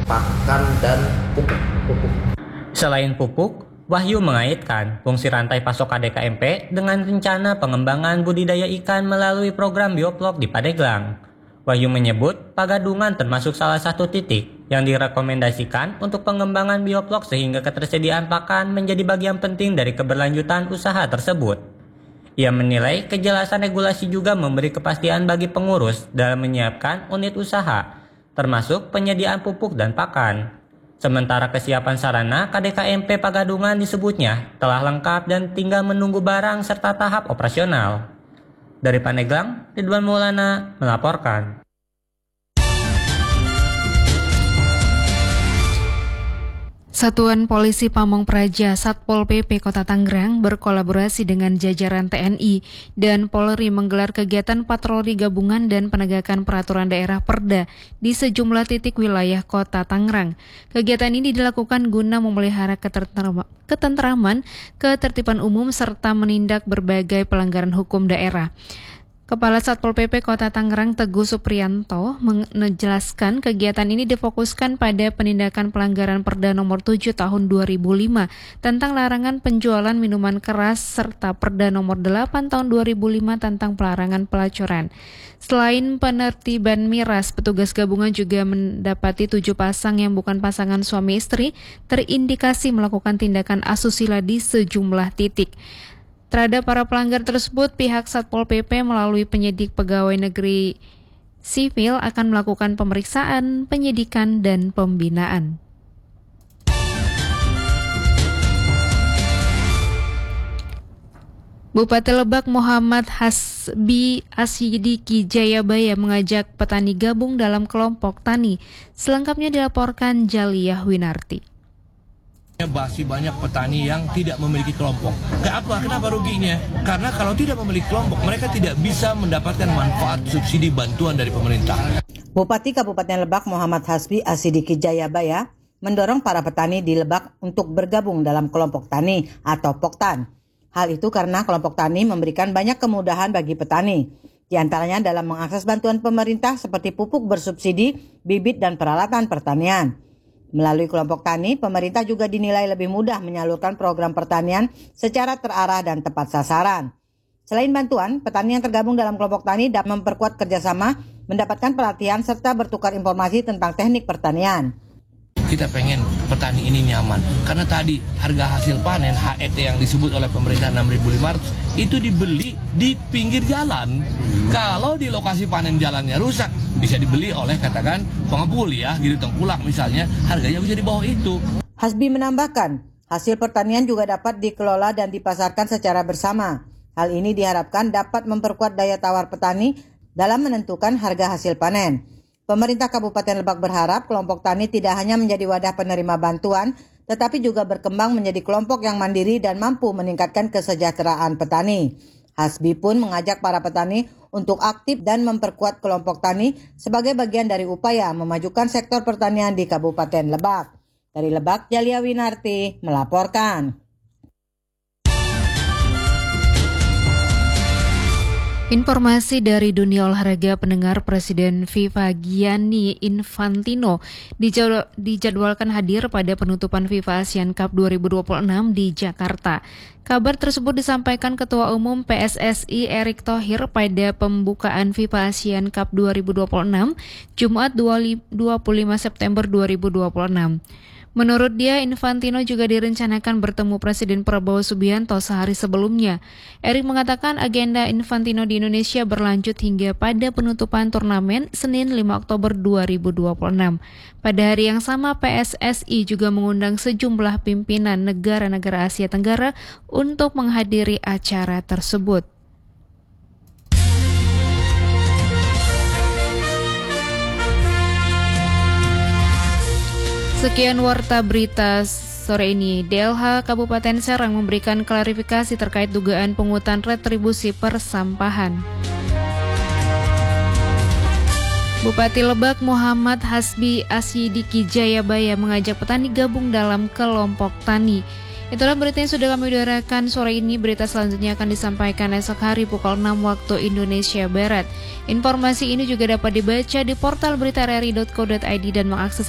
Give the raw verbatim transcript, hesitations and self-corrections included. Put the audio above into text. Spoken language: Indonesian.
pakan dan pupuk. pupuk. Selain pupuk, Wahyu mengaitkan fungsi rantai pasok K D K M P dengan rencana pengembangan budidaya ikan melalui program Bioplok di Pandeglang. Wahyu menyebut Pagadungan termasuk salah satu titik yang direkomendasikan untuk pengembangan Bioplok sehingga ketersediaan pakan menjadi bagian penting dari keberlanjutan usaha tersebut. Ia menilai kejelasan regulasi juga memberi kepastian bagi pengurus dalam menyiapkan unit usaha, termasuk penyediaan pupuk dan pakan. Sementara kesiapan sarana K D K M P Pagadungan disebutnya telah lengkap dan tinggal menunggu barang serta tahap operasional. Dari Pandeglang, Ridwan Maulana melaporkan. Satuan Polisi Pamong Praja Satpol P P Kota Tangerang berkolaborasi dengan jajaran T N I dan Polri menggelar kegiatan patroli gabungan dan penegakan peraturan daerah Perda di sejumlah titik wilayah Kota Tangerang. Kegiatan ini dilakukan guna memelihara ketentraman, ketertiban umum serta menindak berbagai pelanggaran hukum daerah. Kepala Satpol P P Kota Tangerang Teguh Supriyanto menjelaskan kegiatan ini difokuskan pada penindakan pelanggaran Perda nomor tujuh tahun dua ribu lima tentang larangan penjualan minuman keras serta Perda nomor delapan tahun dua ribu lima tentang pelarangan pelacuran. Selain penertiban miras, petugas gabungan juga mendapati tujuh pasang yang bukan pasangan suami istri terindikasi melakukan tindakan asusila di sejumlah titik. Terhadap para pelanggar tersebut, pihak Satpol P P melalui penyidik pegawai negeri sipil akan melakukan pemeriksaan, penyidikan, dan pembinaan. Bupati Lebak Muhammad Hasbi Asidiki Jayabaya mengajak petani gabung dalam kelompok tani. Selengkapnya dilaporkan Jaliyah Winarti. Masih banyak petani yang tidak memiliki kelompok. Kenapa? Kenapa ruginya? Karena kalau tidak memiliki kelompok, mereka tidak bisa mendapatkan manfaat subsidi bantuan dari pemerintah. Bupati Kabupaten Lebak Muhammad Hasbi Asidiki Jayabaya mendorong para petani di Lebak untuk bergabung dalam kelompok tani atau Poktan. Hal itu karena kelompok tani memberikan banyak kemudahan bagi petani, di antaranya dalam mengakses bantuan pemerintah seperti pupuk bersubsidi, bibit, dan peralatan pertanian. Melalui kelompok tani, pemerintah juga dinilai lebih mudah menyalurkan program pertanian secara terarah dan tepat sasaran. Selain bantuan, petani yang tergabung dalam kelompok tani dapat memperkuat kerjasama, mendapatkan pelatihan, serta bertukar informasi tentang teknik pertanian. Kita pengen petani ini nyaman, karena tadi harga hasil panen H E T yang disebut oleh pemerintah enam ribu lima ratus itu dibeli di pinggir jalan. Kalau di lokasi panen jalannya rusak, bisa dibeli oleh katakan pengepul ya, gitu tengkulak misalnya, harganya bisa di bawah itu. Hasbi menambahkan, hasil pertanian juga dapat dikelola dan dipasarkan secara bersama. Hal ini diharapkan dapat memperkuat daya tawar petani dalam menentukan harga hasil panen. Pemerintah Kabupaten Lebak berharap kelompok tani tidak hanya menjadi wadah penerima bantuan, tetapi juga berkembang menjadi kelompok yang mandiri dan mampu meningkatkan kesejahteraan petani. Hasbi pun mengajak para petani untuk aktif dan memperkuat kelompok tani sebagai bagian dari upaya memajukan sektor pertanian di Kabupaten Lebak. Dari Lebak, Jaliyah Winarti melaporkan. Informasi dari dunia olahraga, pendengar, Presiden FIFA Gianni Infantino dijadwalkan hadir pada penutupan FIFA Asian Cup dua ribu dua puluh enam di Jakarta. Kabar tersebut disampaikan Ketua Umum P S S I Erick Thohir pada pembukaan FIFA Asian Cup dua ribu dua puluh enam, Jumat dua puluh lima September dua ribu dua puluh enam. Menurut dia, Infantino juga direncanakan bertemu Presiden Prabowo Subianto sehari sebelumnya. Erick mengatakan agenda Infantino di Indonesia berlanjut hingga pada penutupan turnamen Senin lima Oktober dua ribu dua puluh enam. Pada hari yang sama, P S S I juga mengundang sejumlah pimpinan negara-negara Asia Tenggara untuk menghadiri acara tersebut. Sekian warta berita sore ini. D L H Kabupaten Serang memberikan klarifikasi terkait dugaan pungutan retribusi persampahan. Bupati Lebak Muhammad Hasbi Asidiki Jayabaya mengajak petani gabung dalam kelompok tani. Itulah berita yang sudah kami udarakan sore ini. Berita selanjutnya akan disampaikan esok hari pukul enam waktu Indonesia Barat. Informasi ini juga dapat dibaca di portal berita r r i dot co dot i d dan mengakses